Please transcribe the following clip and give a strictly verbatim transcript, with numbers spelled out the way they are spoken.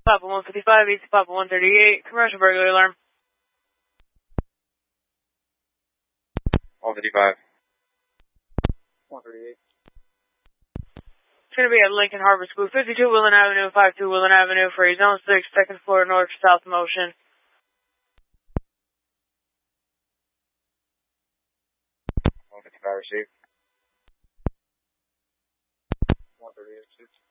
Papa one fifty-five, East Papa one thirty-eight, commercial burglary alarm. one fifty-five. one thirty-eight. It's going to be at Lincoln Harbor School, fifty-two Willen Avenue, fifty-two Willen Avenue for a zone six, second floor, north-south motion. one fifty-five received. one thirty-eight,